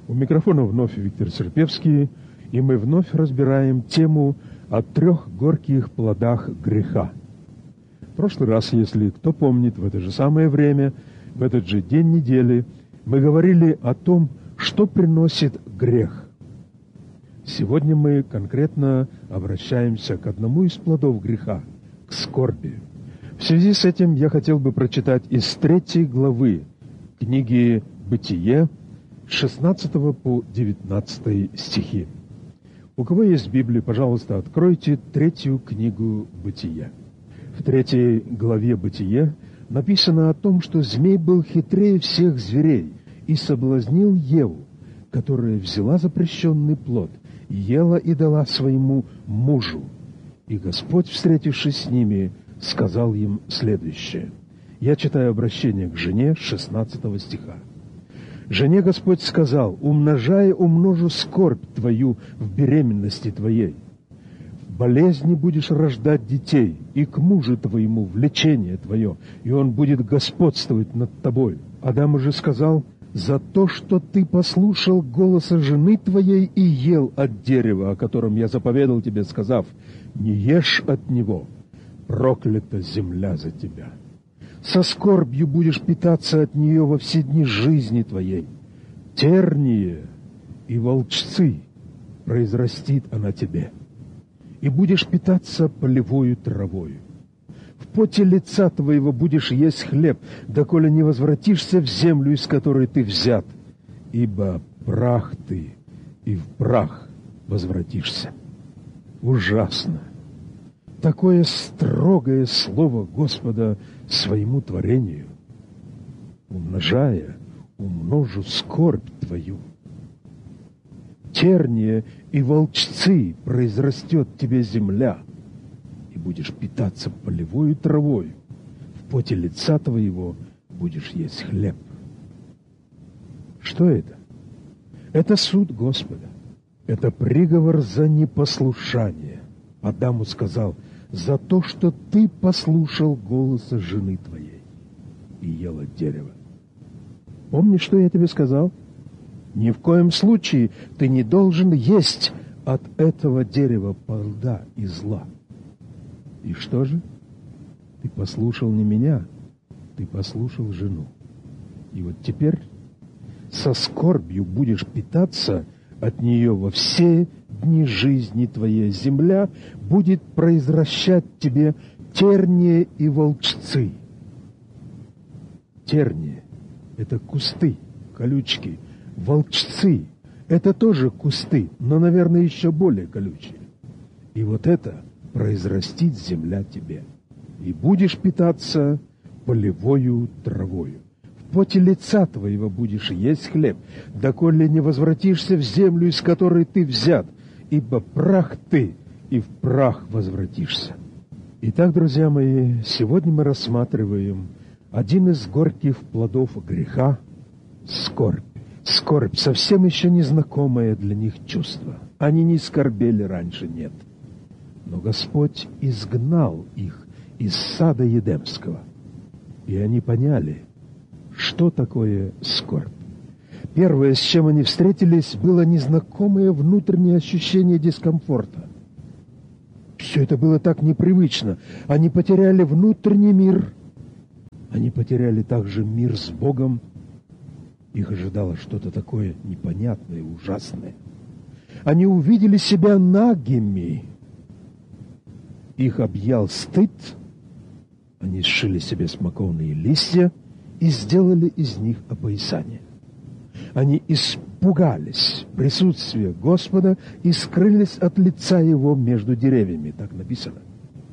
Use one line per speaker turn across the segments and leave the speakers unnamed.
У микрофона вновь Виктор Серпевский, и мы вновь разбираем тему о 3 горьких плодах греха. В прошлый раз, если кто помнит, в это же самое время, в этот же день недели, мы говорили о том, что приносит грех. Сегодня мы конкретно обращаемся к одному из плодов греха, к скорби. В связи с этим я хотел бы прочитать из 3 главы книги «Бытие», с 16 по 19 стихи. У кого есть Библия, пожалуйста, откройте 3 книгу «Бытие». В 3 главе «Бытие» написано о том, что змей был хитрее всех зверей и соблазнил Еву, которая взяла запрещенный плод, ела и дала своему мужу. И Господь, встретившись с ними, сказал им следующее. Я читаю обращение к жене 16 стиха. «Жене Господь сказал: умножая умножу скорбь твою в беременности твоей. В болезни будешь рождать детей, и к мужу твоему влечение твое, и он будет господствовать над тобой. Адам же сказал: за то, что ты послушал голоса жены твоей и ел от дерева, о котором я заповедал тебе, сказав: не ешь от него, проклята земля за тебя. Со скорбью будешь питаться от нее во все дни жизни твоей. Тернии и волчцы произрастит она тебе, и будешь питаться полевою травою. В поте лица твоего будешь есть хлеб, доколе не возвратишься в землю, из которой ты взят, ибо прах ты, и в прах возвратишься». Ужасно! Такое строгое слово Господа своему творению. «Умножая, умножу скорбь твою. Терния и волчцы произрастет тебе земля, и будешь питаться полевою травою. В поте лица твоего будешь есть хлеб». Что это? Это суд Господа. Это приговор за непослушание. Адаму сказал: за то, что ты послушал голоса жены твоей и ел от дерева. Помнишь, что я тебе сказал? Ни в коем случае ты не должен есть от этого дерева плода и зла. И что же? Ты послушал не меня, ты послушал жену. И вот теперь со скорбью будешь питаться от нее во все дни жизни твоей. Земля будет произращать тебе тернии и волчцы. Тернии — это кусты, колючки. Волчцы — это тоже кусты, но, наверное, еще более колючие. И вот это произрастит земля тебе. И будешь питаться полевою травою. В поте лица твоего будешь есть хлеб, доколе не возвратишься в землю, из которой ты взят, ибо прах ты, и в прах возвратишься». Итак, друзья мои, сегодня мы рассматриваем один из горьких плодов греха — скорбь. Скорбь — совсем еще незнакомое для них чувство. Они не скорбели раньше, нет. Но Господь изгнал их из сада Едемского, и они поняли, что такое скорбь. Первое, с чем они встретились, было незнакомое внутреннее ощущение дискомфорта. Все это было так непривычно. Они потеряли внутренний мир. Они потеряли также мир с Богом. Их ожидало что-то такое непонятное, ужасное. Они увидели себя нагими. Их объял стыд. Они сшили себе смоковные листья и сделали из них опоясание. Они испугались присутствия Господа и скрылись от лица Его между деревьями. Так написано.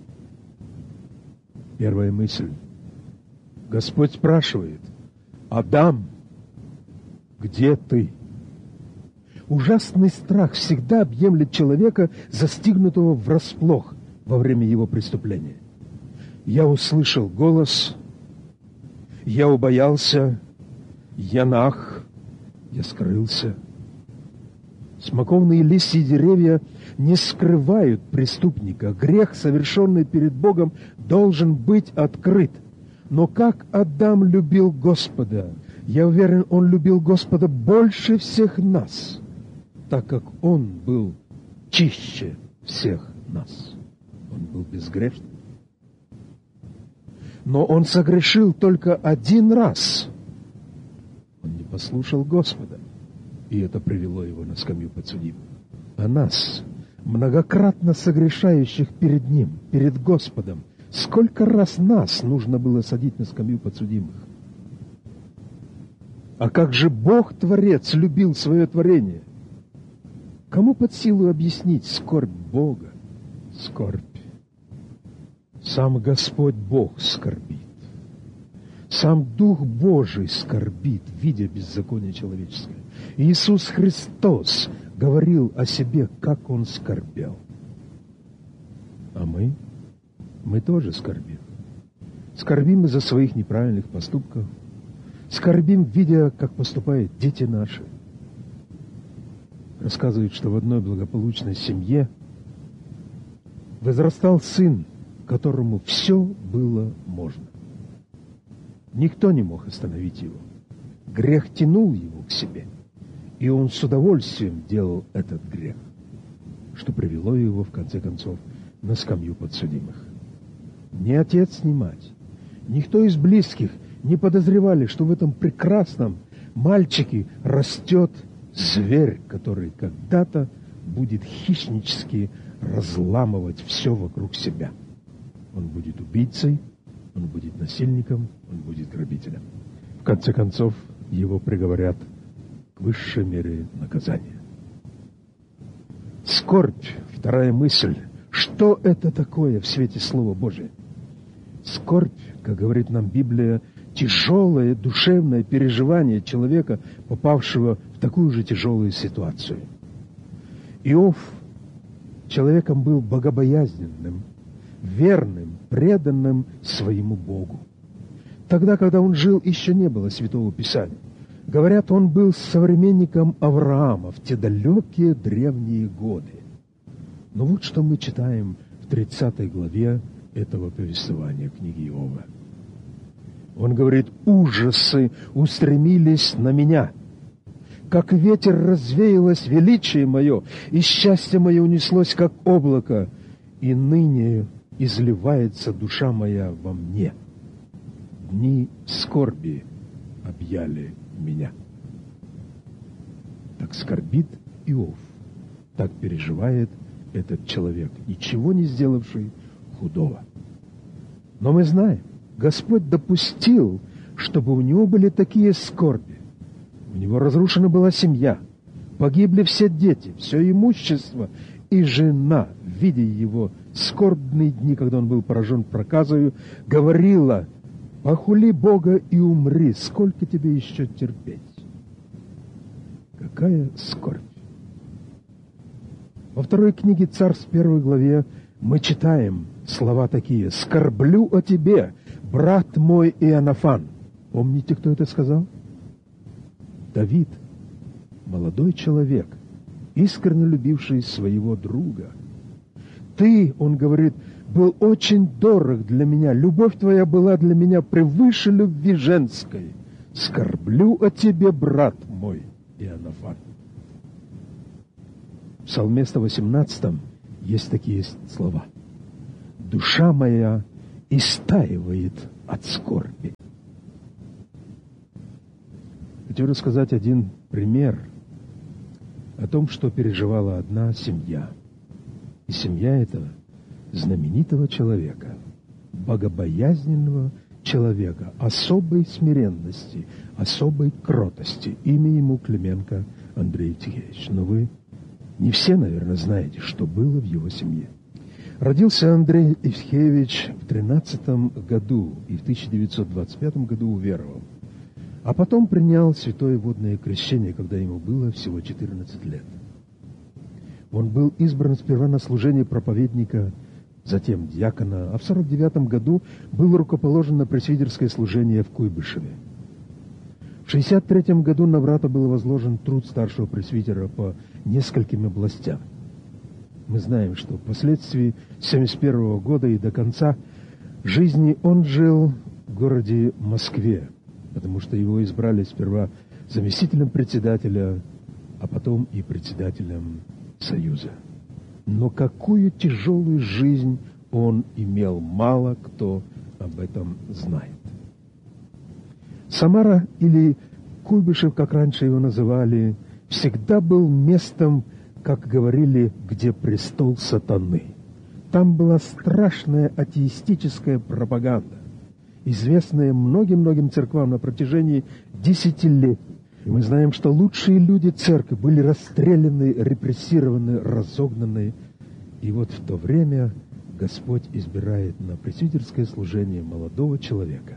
Первая мысль. Господь спрашивает: «Адам, где ты?» Ужасный страх всегда объемлет человека, застигнутого врасплох во время его преступления. Я услышал голос, я убоялся, я наг, я скрылся. Смоковные листья и деревья не скрывают преступника. Грех, совершенный перед Богом, должен быть открыт. Но как Адам любил Господа, Я уверен, он любил Господа больше всех нас, так как он был чище всех нас. Он был безгрешным. Но он согрешил только один раз. Он не послушал Господа, и это привело его на скамью подсудимых. А нас, многократно согрешающих перед Ним, перед Господом, сколько раз нас нужно было садить на скамью подсудимых? А как же Бог-творец любил свое творение? Кому под силу объяснить скорбь Бога? Скорбь. Сам Господь Бог скорбит. Сам Дух Божий скорбит, видя беззаконие человеческое. Иисус Христос говорил о себе, как Он скорбел. А мы тоже скорбим. Скорбим из-за своих неправильных поступков. Скорбим, видя, как поступают дети наши. Рассказывают, что в одной благополучной семье возрастал сын, которому все было можно. Никто не мог остановить его. Грех тянул его к себе, и он с удовольствием делал этот грех, что привело его, в конце концов, на скамью подсудимых. Ни отец, ни мать, никто из близких не подозревали, что в этом прекрасном мальчике растет зверь, который когда-то будет хищнически разламывать все вокруг себя. Он будет убийцей, он будет насильником, он будет грабителем. В конце концов, его приговорят к высшей мере наказания. Скорбь, вторая мысль. Что это такое в свете Слова Божия? Скорбь, как говорит нам Библия, тяжелое душевное переживание человека, попавшего в такую же тяжелую ситуацию. Иов человеком был богобоязненным, верным, преданным своему Богу. Тогда, когда он жил, еще не было Святого Писания. Говорят, он был современником Авраама в те далекие древние годы. Но вот что мы читаем в 30 главе этого повествования книги Иова. Он говорит: «Ужасы устремились на меня. Как ветер развеялось величие мое, и счастье мое унеслось, как облако, и ныне изливается душа моя во мне. Дни скорби объяли меня». Так скорбит Иов, так переживает этот человек, ничего не сделавший худого. Но мы знаем, Господь допустил, чтобы у него были такие скорби. У него разрушена была семья, погибли все дети, все имущество, и жена, видя его скорбные дни, когда он был поражен проказою, говорила: «Похули Бога и умри, сколько тебе еще терпеть?» Какая скорбь! Во второй книге Царств, 1 главе, мы читаем слова такие: «Скорблю о тебе, брат мой Иоаннафан». Помните, кто это сказал? Давид, молодой человек, искренне любивший своего друга. «Ты, — он говорит, — был очень дорог для меня, любовь твоя была для меня превыше любви женской. Скорблю о тебе, брат мой Иоаннафан». В Псалме 118 есть такие слова: «Душа моя истаивает от скорби». Хочу рассказать один пример о том, что переживала одна семья. И семья этого знаменитого человека, богобоязненного человека, особой смиренности, особой кротости. Имя ему Клименко Андрей Евтихеевич. Но вы не все, наверное, знаете, что было в его семье. Родился Андрей Евтихеевич в 13 году и в 1925 году уверовал. А потом принял святое водное крещение, когда ему было всего 14 лет. Он был избран сперва на служение проповедника, затем диакона, а в 49 году был рукоположен на пресвитерское служение в Куйбышеве. В 63 году на брата был возложен труд старшего пресвитера по нескольким областям. Мы знаем, что впоследствии с 71 года и до конца жизни он жил в городе Москве, потому что его избрали сперва заместителем председателя, а потом и председателем Союза. Но какую тяжелую жизнь он имел, мало кто об этом знает. Самара, или Куйбышев, как раньше его называли, всегда был местом, как говорили, где престол сатаны. Там была страшная атеистическая пропаганда, известная многим-многим церквам на протяжении десятилетий. И мы знаем, что лучшие люди церкви были расстреляны, репрессированы, разогнаны. И вот в то время Господь избирает на пресвитерское служение молодого человека.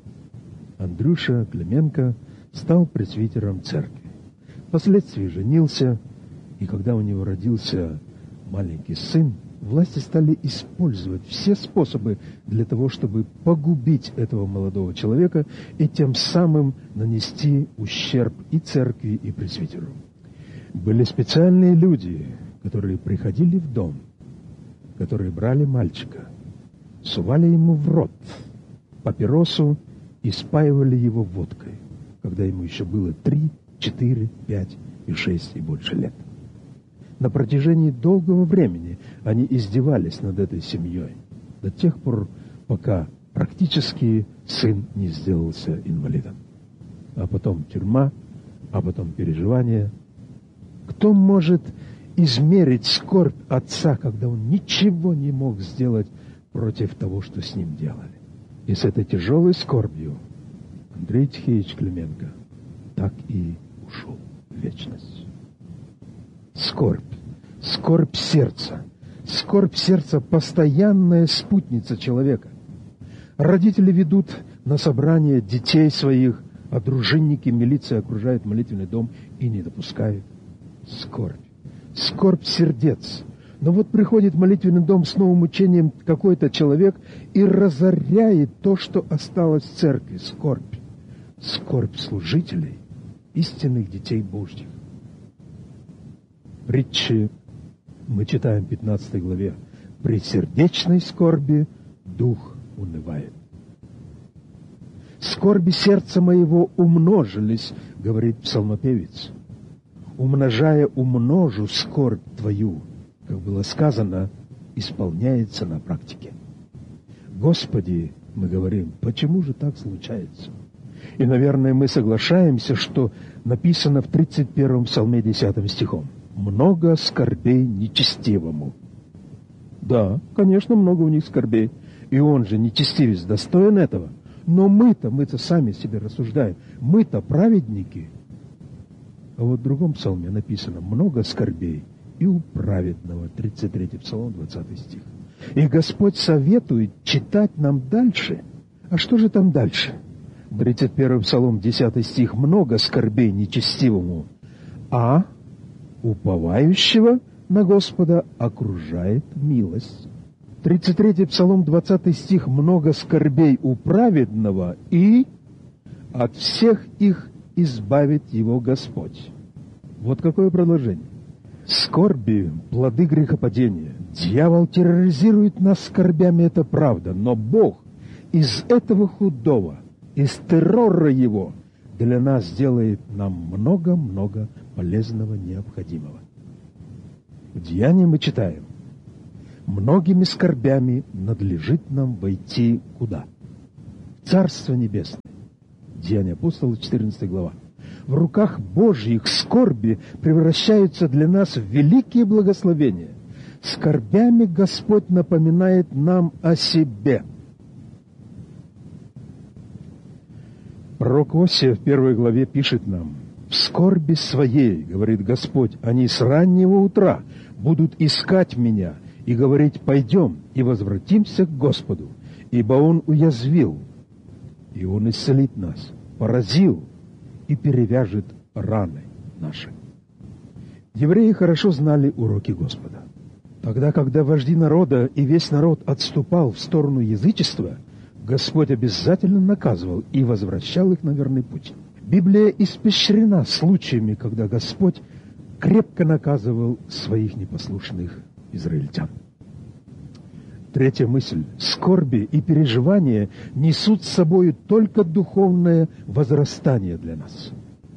Андрюша Клименко стал пресвитером церкви. Впоследствии женился, и когда у него родился маленький сын, власти стали использовать все способы для того, чтобы погубить этого молодого человека и тем самым нанести ущерб и церкви, и пресвитеру. Были специальные люди, которые приходили в дом, которые брали мальчика, сували ему в рот папиросу и спаивали его водкой, когда ему еще было 3, 4, 5 и 6 и больше лет. На протяжении долгого времени они издевались над этой семьей, до тех пор, пока практически сын не сделался инвалидом. А потом тюрьма, а потом переживания. Кто может измерить скорбь отца, когда он ничего не мог сделать против того, что с ним делали? И с этой тяжелой скорбью Андрей Тихеевич Клименко так и ушел в вечность. Скорбь. Скорбь сердца. Скорбь сердца – постоянная спутница человека. Родители ведут на собрание детей своих, а дружинники, милиция окружает молитвенный дом и не допускают. Скорбь. Скорбь сердец. Но вот приходит в молитвенный дом с новым учением какой-то человек и разоряет то, что осталось в церкви. Скорбь. Скорбь служителей, истинных детей Божьих. Притчи мы читаем в 15 главе. «При сердечной скорби дух унывает». «Скорби сердца моего умножились, — говорит псалмопевец, — умножая умножу скорбь твою». Как было сказано, исполняется на практике. Господи, мы говорим, почему же так случается? И, наверное, мы соглашаемся, что написано в 31-м псалме 10 стихом. «Много скорбей нечестивому». Да, конечно, много у них скорбей. И он же, нечестивец, достоин этого. Но мы-то сами себе рассуждаем. Мы-то праведники. А вот в другом псалме написано «много скорбей и у праведного». 33-й псалом, 20 стих. И Господь советует читать нам дальше. А что же там дальше? 31-й псалом, 10 стих. «Много скорбей нечестивому, а уповающего на Господа окружает милость». 33-й псалом, 20 стих. «Много скорбей у праведного, и от всех их избавит его Господь». Вот какое продолжение. Скорби – плоды грехопадения. Дьявол терроризирует нас скорбями, это правда. Но Бог из этого худого, из террора его, для нас делает нам много-много полезного, необходимого. В Деянии мы читаем: «Многими скорбями надлежит нам войти куда? В Царство Небесное». Деяния апостолов, 14 глава. В руках Божьих скорби превращаются для нас в великие благословения. Скорбями Господь напоминает нам о себе. Пророк Осия в 1 главе пишет нам: «В скорби своей, — говорит Господь, — они с раннего утра будут искать меня и говорить: пойдем и возвратимся к Господу, ибо Он уязвил, и Он исцелит нас, поразил и перевяжет раны наши». Евреи хорошо знали уроки Господа. Тогда, когда вожди народа и весь народ отступал в сторону язычества, Господь обязательно наказывал и возвращал их на верный путь. Библия испещрена случаями, когда Господь крепко наказывал своих непослушных израильтян. Третья мысль. Скорби и переживания несут с собой только духовное возрастание для нас.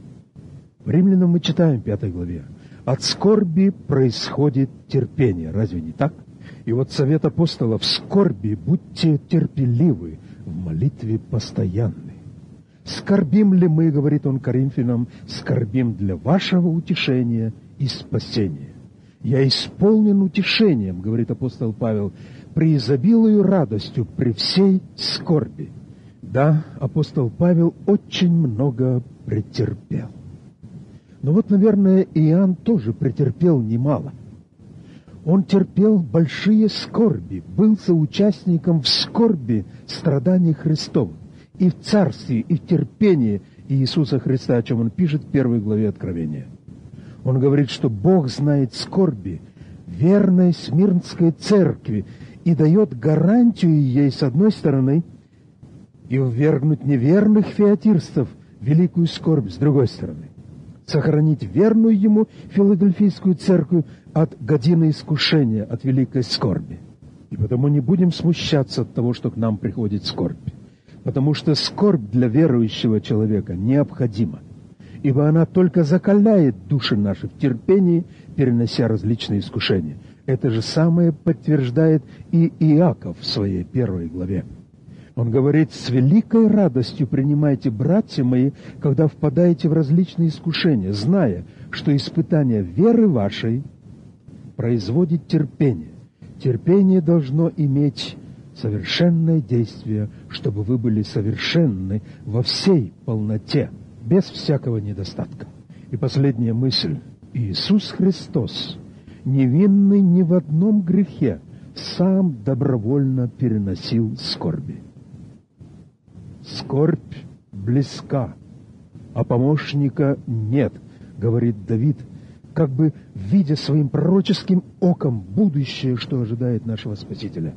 В Римлянам мы читаем в 5 главе. От скорби происходит терпение. Разве не так? И вот совет апостола: в скорби будьте терпеливы, в молитве постоянны. Скорбим ли мы, говорит он Коринфянам, скорбим для вашего утешения и спасения. Я исполнен утешением, говорит апостол Павел, преизобилую радостью при всей скорби. Да, апостол Павел очень много претерпел. Но вот, наверное, Иоанн тоже претерпел немало. Он терпел большие скорби, был соучастником в скорби страданий Христовых, и в царстве, и в терпении Иисуса Христа, о чем он пишет в 1 главе Откровения. Он говорит, что Бог знает скорби верной Смирнской церкви и дает гарантию ей, с одной стороны, и ввергнуть неверных фиатирцев в великую скорбь, с другой стороны. Сохранить верную ему Филадельфийскую церковь от годины искушения, от великой скорби. И потому не будем смущаться от того, что к нам приходит скорбь. Потому что скорбь для верующего человека необходима. Ибо она только закаляет души наши в терпении, перенося различные искушения. Это же самое подтверждает и Иаков в своей 1 главе. Он говорит: «С великой радостью принимайте, братья мои, когда впадаете в различные искушения, зная, что испытание веры вашей производит терпение. Терпение должно иметь совершенное действие, чтобы вы были совершенны во всей полноте, без всякого недостатка». И последняя мысль. Иисус Христос, невинный ни в одном грехе, сам добровольно переносил скорби. «Скорбь близка, а помощника нет», говорит Давид, как бы видя своим пророческим оком будущее, что ожидает нашего Спасителя.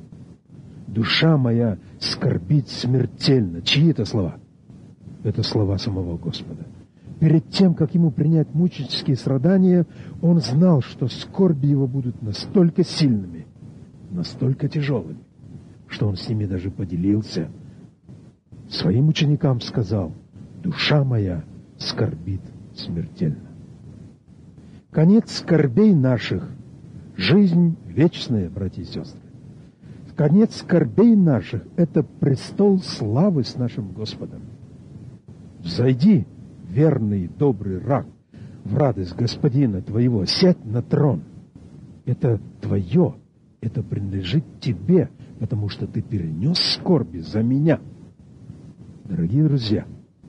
«Душа моя скорбит смертельно». Чьи это слова? Это слова самого Господа. Перед тем, как ему принять мученические страдания, он знал, что скорби его будут настолько сильными, настолько тяжелыми, что он с ними даже поделился. Своим ученикам сказал: «Душа моя скорбит смертельно». Конец скорбей наших — жизнь вечная, братья и сестры. Конец скорбей наших — это престол славы с нашим Господом. Взойди, верный, добрый раб, в радость Господина твоего, сядь на трон. Это твое, это принадлежит тебе, потому что ты перенес скорби за меня. Дорогие друзья,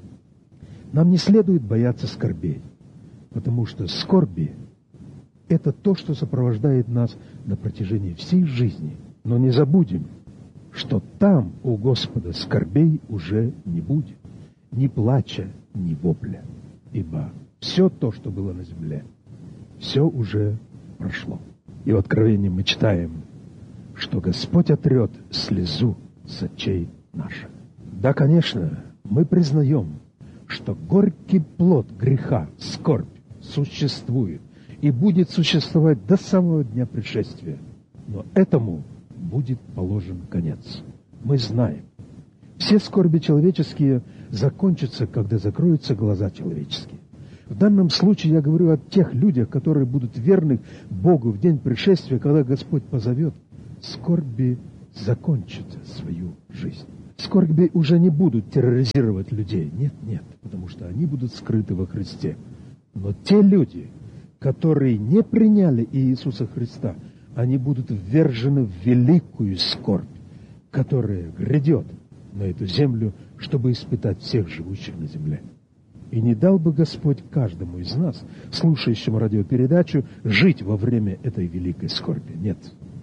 нам не следует бояться скорбей, потому что скорби — это то, что сопровождает нас на протяжении всей жизни. Но не забудем, что там у Господа скорбей уже не будет, ни плача, ни вопля, ибо все то, что было на земле, все уже прошло. И в Откровении мы читаем, что Господь отрет слезу с очей наших. Да, конечно, мы признаем, что горький плод греха, скорбь, существует и будет существовать до самого дня пришествия. Но этому будет положен конец. Мы знаем, все скорби человеческие закончатся, когда закроются глаза человеческие. В данном случае я говорю о тех людях, которые будут верны Богу в день пришествия, когда Господь позовет. Скорби закончат свою жизнь. Скорби уже не будут терроризировать людей. Нет, нет, потому что они будут скрыты во Христе. Но те люди, которые не приняли Иисуса Христа, они будут ввержены в великую скорбь, которая грядет на эту землю, чтобы испытать всех живущих на земле. И не дал бы Господь каждому из нас, слушающему радиопередачу, жить во время этой великой скорби. Нет,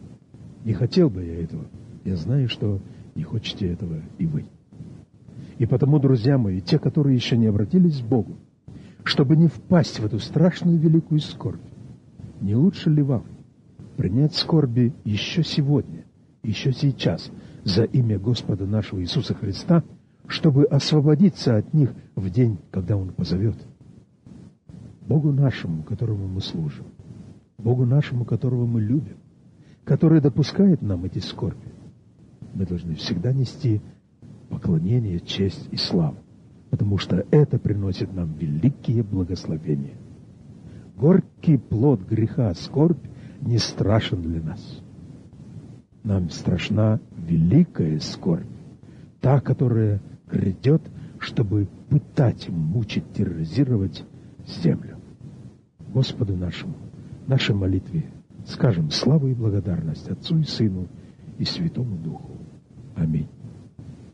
не хотел бы я этого. Я знаю, что не хотите этого и вы. И потому, друзья мои, те, которые еще не обратились к Богу, чтобы не впасть в эту страшную великую скорбь, не лучше ли вам принять скорби еще сегодня, еще сейчас, за имя Господа нашего Иисуса Христа, чтобы освободиться от них в день, когда Он позовет? Богу нашему, которому мы служим, Богу нашему, которого мы любим, который допускает нам эти скорби, мы должны всегда нести поклонение, честь и славу, потому что это приносит нам великие благословения. Горький плод греха, скорбь, не страшен для нас. Нам страшна великая скорбь, та, которая грядет, чтобы пытать, мучить, терроризировать землю. Господу нашему, нашей молитве скажем славу и благодарность Отцу и Сыну и Святому Духу. Аминь.